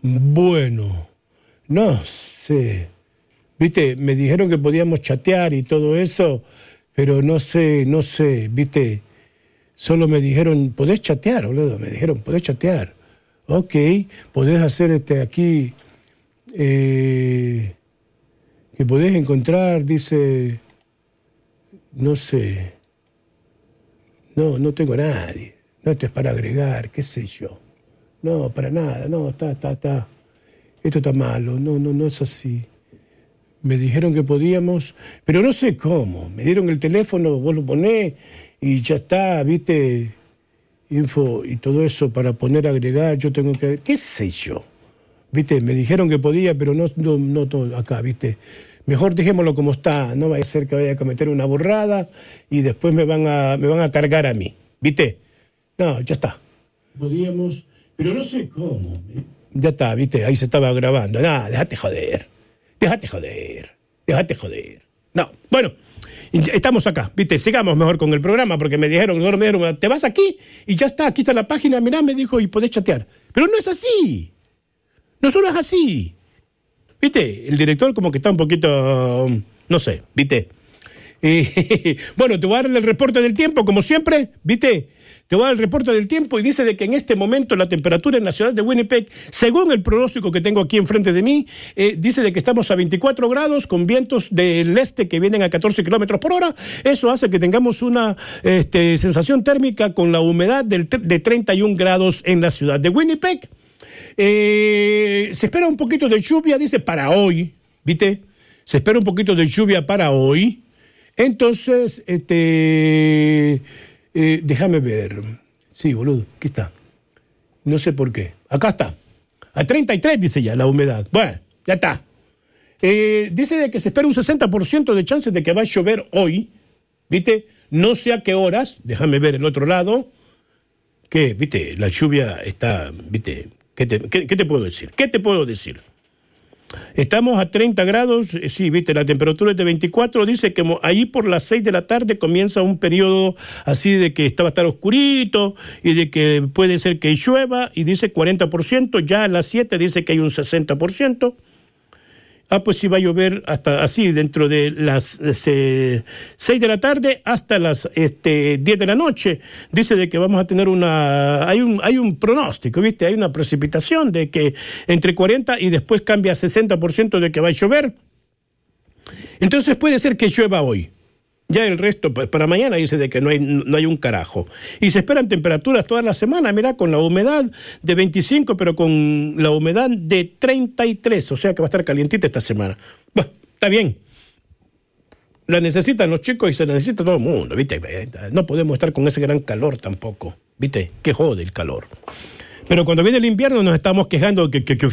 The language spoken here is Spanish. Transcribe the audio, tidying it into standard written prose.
Bueno, no sé. Viste, me dijeron que podíamos chatear y todo eso, pero no sé, viste. Solo me dijeron, podés chatear, boludo. Me dijeron, podés chatear. Ok, podés hacer aquí, que podés encontrar, dice, no sé. No tengo a nadie. No, esto es para agregar, qué sé yo. No, para nada, no, está. Esto está malo, no es así. Me dijeron que podíamos, pero no sé cómo. Me dieron el teléfono, vos lo ponés y ya está, viste, info y todo eso para poner agregar, yo tengo que, qué sé yo. Viste, me dijeron que podía, pero no todo acá, viste. Mejor dejémoslo como está, no vaya a ser que vaya a cometer una borrada y después me van a cargar a mí, viste. No, ya está. Podíamos, pero no sé cómo. Ya está, viste, ahí se estaba grabando. Nada, déjate joder. No, bueno, estamos acá, viste, sigamos mejor con el programa porque me dijeron, te vas aquí y ya está, aquí está la página, mirá, me dijo, y podés chatear. Pero no es así. No solo es así. Viste, el director como que está un poquito, no sé, viste. Bueno, te voy a dar el reporte del tiempo, como siempre, viste. Te voy a dar el reporte del tiempo y dice de que en este momento la temperatura en la ciudad de Winnipeg, según el pronóstico que tengo aquí enfrente de mí, dice de que estamos a 24 grados con vientos del este que vienen a 14 kilómetros por hora. Eso hace que tengamos una sensación térmica con la humedad de 31 grados en la ciudad de Winnipeg. Se espera un poquito de lluvia, dice, para hoy, ¿viste? Se espera un poquito de lluvia para hoy. Entonces, déjame ver. Sí, boludo, aquí está. No sé por qué. Acá está. A 33 dice ya la humedad. Bueno, ya está. Dice de que se espera un 60% de chances de que va a llover hoy. ¿Viste? No sé a qué horas. Déjame ver el otro lado. Que, viste, la lluvia está, viste. ¿Qué te puedo decir? ¿Qué te puedo decir? Estamos a 30 grados, sí, viste, la temperatura es de 24, dice que ahí por las 6 de la tarde comienza un periodo así de que va a estar oscurito y de que puede ser que llueva y dice 40%, ya a las 7 dice que hay un 60%. Pues sí va a llover hasta así dentro de las 6 de la tarde hasta las 10 de la noche. Dice de que vamos a tener hay un pronóstico, ¿viste? Hay una precipitación de que entre 40 y después cambia a 60% de que va a llover. Entonces puede ser que llueva hoy. Ya el resto, para mañana dice de que no hay un carajo. Y se esperan temperaturas toda la semana, mirá, con la humedad de 25, pero con la humedad de 33, o sea que va a estar calientita esta semana. Bueno, está bien. La necesitan los chicos y se la necesita todo el mundo, ¿viste? No podemos estar con ese gran calor tampoco, ¿viste? Que jode el calor. Pero cuando viene el invierno nos estamos quejando que